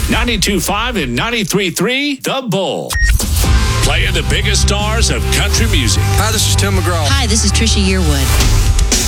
92.5 and 93.3 The Bull. Playing the biggest stars of country music. Hi, this is Tim McGraw. Hi, this is Trisha Yearwood.